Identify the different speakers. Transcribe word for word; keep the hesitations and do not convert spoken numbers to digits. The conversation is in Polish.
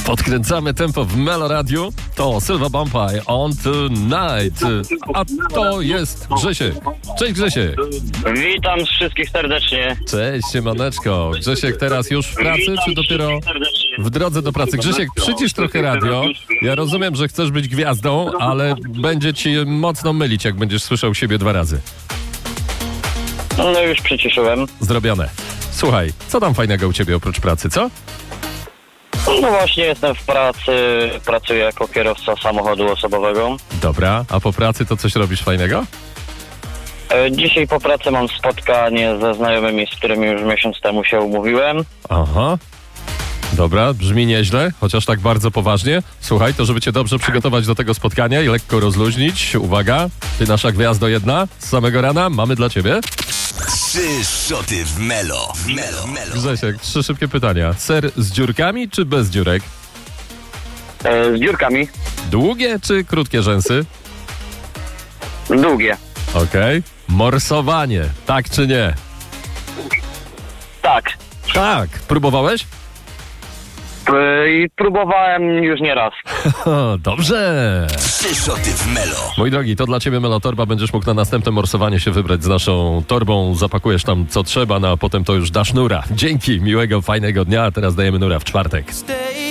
Speaker 1: Podkręcamy tempo w Melo Radiu. To Sylva Bombay on tonight. A to jest Grzesiek. Cześć Grzesiek.
Speaker 2: Witam wszystkich serdecznie.
Speaker 1: Cześć siemaneczko. Grzesiek teraz już w pracy, czy dopiero w drodze do pracy? Grzesiek, przycisz trochę radio. Ja rozumiem, że chcesz być gwiazdą, ale będzie ci mocno mylić, jak będziesz słyszał siebie dwa razy.
Speaker 2: No już przyciszyłem.
Speaker 1: Zrobione. Słuchaj, co tam fajnego u ciebie oprócz pracy, co?
Speaker 2: No właśnie jestem w pracy, pracuję jako kierowca samochodu osobowego.
Speaker 1: Dobra, a po pracy to coś robisz fajnego?
Speaker 2: E, Dzisiaj po pracy mam spotkanie ze znajomymi, z którymi już miesiąc temu się umówiłem.
Speaker 1: Aha. Dobra, brzmi nieźle, chociaż tak bardzo poważnie. Słuchaj, to żeby cię dobrze przygotować do tego spotkania i lekko rozluźnić, uwaga, ty nasza gwiazdo jedna z samego rana, mamy dla ciebie.
Speaker 3: Trzy szoty w Melo. W Melo. Melo.
Speaker 1: Grzesiek, trzy szybkie pytania. Ser z dziurkami czy bez dziurek?
Speaker 2: E, Z dziurkami.
Speaker 1: Długie czy krótkie rzęsy?
Speaker 2: Długie.
Speaker 1: Okej. Morsowanie, tak czy nie?
Speaker 2: Tak.
Speaker 1: Tak. Próbowałeś?
Speaker 2: E, I próbowałem już nie raz.
Speaker 1: Dobrze.
Speaker 3: Trzy szoty w Melo.
Speaker 1: Mój drogi, to dla ciebie Melotorba. Będziesz mógł na następne morsowanie się wybrać z naszą torbą. Zapakujesz tam co trzeba, no a potem to już dasz nura. Dzięki, miłego, fajnego dnia. A teraz dajemy nura w czwartek.